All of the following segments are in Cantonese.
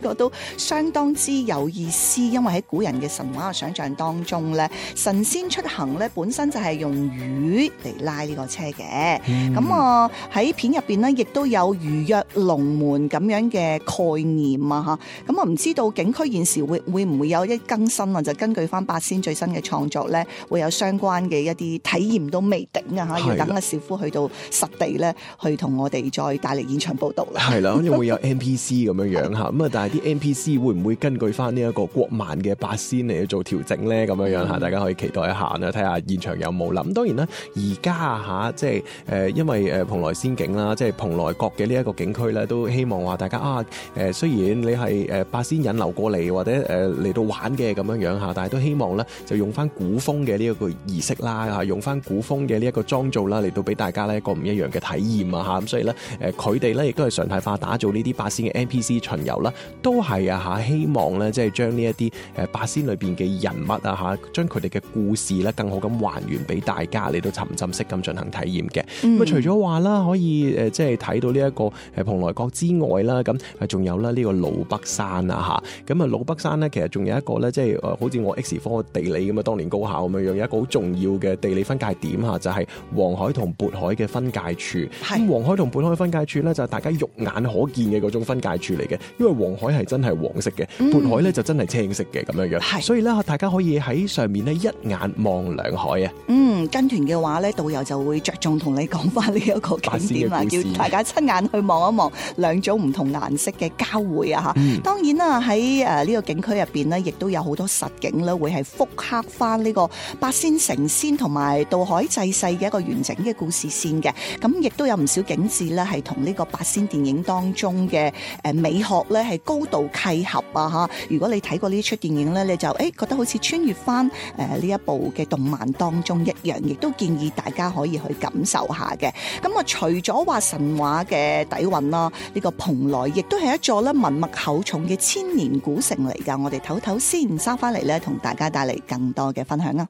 個都相當之有意思，因為喺古人嘅神話嘅想像當中咧，神仙出行咧本身就係用魚嚟拉呢個車嘅。咁喺片入邊咧，亦都有魚躍龍門咁樣嘅概念啊嚇。咁唔知道景區現時會唔會有一更新啊？就根據翻八仙最新嘅創作咧，會有相關嘅一啲體驗都未定啊嚇，要等阿小夫去到實地咧，去同我哋再帶嚟現場報導啦。 係啦，好似會有 NPC 咁樣樣嚇，咁啊，但係啲 NPC 會唔會根據翻呢一個國漫嘅八仙嚟去做調整咧？咁樣樣嚇，大家可以期待一下啦，睇下現場有冇啦。咁當然啦，而家嚇即係因為蓬萊仙境啦，即係蓬萊閣嘅呢一個景區咧，都希望話大家雖然你係八仙引流過嚟或者嚟到玩嘅咁樣樣嚇，但係都希望咧就用翻古風嘅呢一個儀式啦嚇，用翻古風嘅呢一個裝造啦，嚟到俾大家咧一個唔一樣嘅體驗啊嚇。咁所以咧佢哋咧亦都係常態化打造呢啲八仙嘅 NPC 巡遊啦，都係希望咧即係將呢一啲八仙裏邊嘅人物啊嚇，將佢哋嘅故事咧更好咁還原俾大家嚟到沉浸式咁進行體驗嘅。咁除咗話啦，可以即係睇到呢一個蓬萊閣之外啦，咁仲有啦呢個老北山啊嚇。咁老北山咧，其實仲有一個咧，即係好似我 X 科地理咁啊，當年高考咁樣樣，有一個好重要嘅地理分界點嚇，就係黃海同渤海嘅分界處。咁黃海同渤海嘅分界處咧，就係大家肉眼可見嘅嗰種分界處嚟嘅，因為黃海係真係黃色嘅，渤海咧就真係青色嘅咁樣樣。所以咧，大家可以喺上面咧一眼望兩海啊。 跟團嘅話咧，導遊就會着重同你講翻呢一個景點啊，叫大家親眼去望一望兩種唔同顏色嘅交匯啊嚇。當然啦，喺呢個景區入邊咧，亦都有好多實景咧，會係復刻翻呢個八仙成仙同埋渡海濟世嘅一個完整嘅故事線嘅。咁亦都有唔少景致咧，係同呢個八仙電影當中嘅美學咧係高度契合啊嚇。如果你睇過呢出電影咧，你就覺得好似穿越翻呢一部嘅動漫當中一樣，亦都建議大家可以去感受下嘅。咁除咗話神話嘅底蘊啦，呢個蓬萊亦都係一座咧文物厚重嘅千年古城嚟㗎。我哋唞唞先，收翻嚟咧，同大家帶嚟更多嘅分享啊！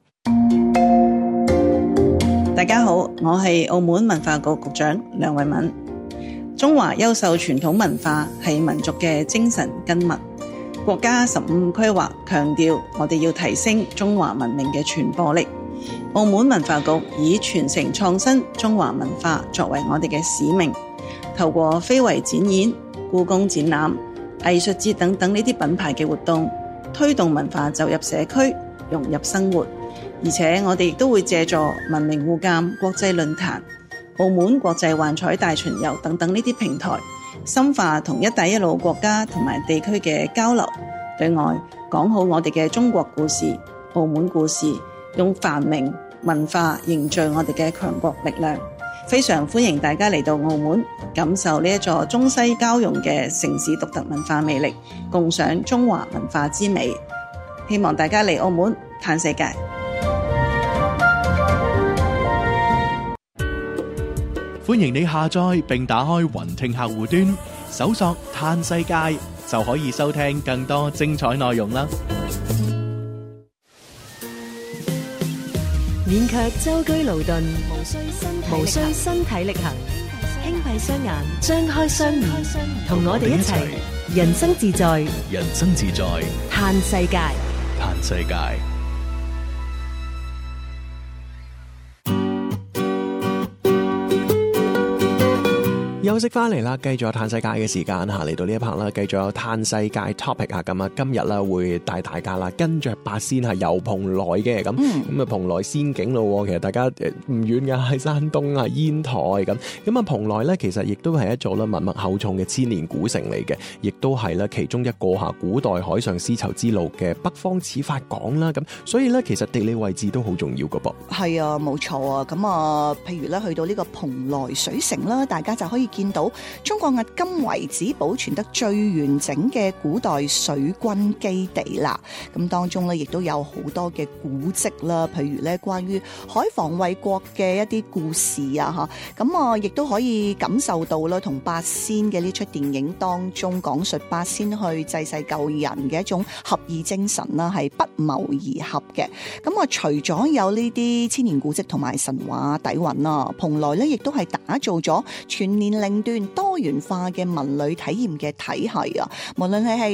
大家好，我係澳門文化局局長梁慧敏。中華優秀傳統文化係民族嘅精神根脈。國家15規劃強調，我哋要提升中華文明嘅傳播力。澳門文化局以傳承創新中華文化作為我哋嘅使命，透過非遺展演、故宮展覽、藝術節等等呢啲品牌嘅活動，推動文化走入社區，融入生活。而且我哋亦都會借助文明互鑑國際論壇、澳門國際幻彩大巡遊等等呢啲平台，深化同一帶一路國家同埋地區嘅交流，對外講好我哋嘅中國故事、澳門故事，用繁榮文化凝聚我哋嘅強國力量。非常歡迎大家嚟到澳門，感受呢一座中西交融嘅城市獨特文化魅力，共賞中華文化之美。希望大家嚟澳門嘆世界。 歡迎你下載並打開雲聽客戶端，搜索嘆世界就可以收聽更多精彩內容啦。 免卻舟車勞頓，無需身體力行，輕閉雙眼，張開雙耳，同我哋一齊人生自在， 人生自在， 嘆世界， 嘆世界。 休息翻嚟啦，繼續有嘆世界嘅時間嚇，嚟到呢一 part 啦，繼續有嘆世界 topic 啊，咁啊，今日啦會帶大家啦跟着八仙係遊蓬萊嘅，咁啊蓬萊仙境咯，其實大家唔遠㗎，喺山東啊煙台咁啊蓬萊咧，其實亦都係一座啦文物厚重嘅千年古城嚟嘅，亦都係咧其中一個嚇古代海上絲綢之路嘅北方始發港啦，咁所以咧其實地理位置都好重要㗎噃。 係啊，冇錯啊，咁啊，譬如咧去到呢個蓬萊水城啦，大家就可以見到中國迄今為止保存得最完整嘅古代水軍基地啦。咁當中咧亦都有好多嘅古蹟啦，譬如咧關於海防衛國嘅一啲故事啊，嚇咁啊，亦都可以感受到啦，同八仙嘅呢出電影當中講述八仙去濟世救人嘅一種合意精神啦，係不謀而合嘅。咁啊，除咗有呢啲千年古蹟同埋神話底蘊啦，蓬萊咧亦都係打造咗全年齡段多元化嘅文旅體驗嘅體系啊，無論係